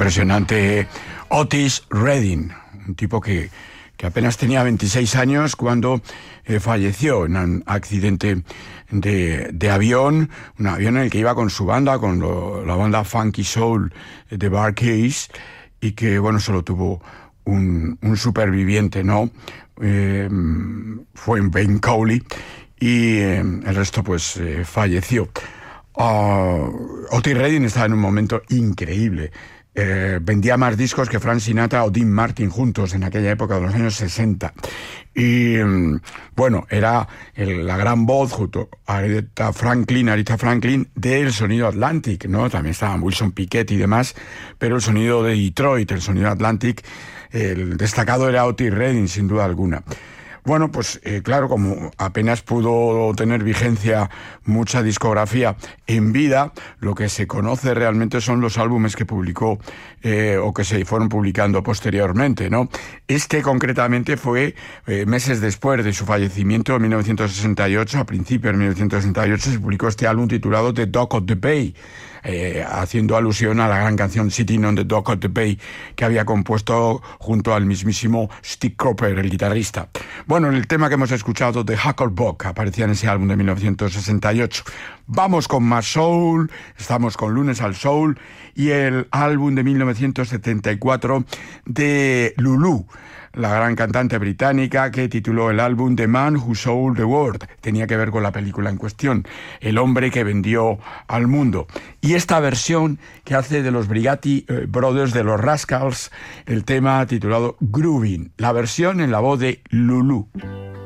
impresionante Otis Redding, un tipo que apenas tenía 26 años cuando falleció en un accidente de avión, un avión en el que iba con su banda, con la banda Funky Soul de Bar Case, y que, bueno, solo tuvo un superviviente, ¿no? Fue en Ben Cowley, y el resto, pues, falleció. Otis Redding estaba en un momento increíble. Vendía más discos que Frank Sinatra o Dean Martin juntos en aquella época de los años 60. Y bueno, era la gran voz junto a Aretha Franklin del sonido Atlantic, ¿no? También estaban Wilson Pickett y demás, pero el sonido de Detroit, el sonido Atlantic, el destacado era Otis Redding, sin duda alguna. Bueno, pues claro, como apenas pudo tener vigencia mucha discografía en vida, lo que se conoce realmente son los álbumes que publicó o que se fueron publicando posteriormente, ¿no? Este concretamente fue meses después de su fallecimiento, en 1968, a principios de 1968, se publicó este álbum titulado The Dock of the Bay, haciendo alusión a la gran canción Sitting on the Dock of the Bay que había compuesto junto al mismísimo Steve Cropper, el guitarrista. Bueno, el tema que hemos escuchado de Hucklebuck aparecía en ese álbum de 1968. Vamos con más soul, estamos con Lunes al Soul y el álbum de 1974 de Lulu, la gran cantante británica que tituló el álbum The Man Who Sold the World. Tenía que ver con la película en cuestión, El hombre que vendió al mundo. Y esta versión que hace de los Brigatti Brothers, de los Rascals, el tema titulado Groovin', la versión en la voz de Lulu.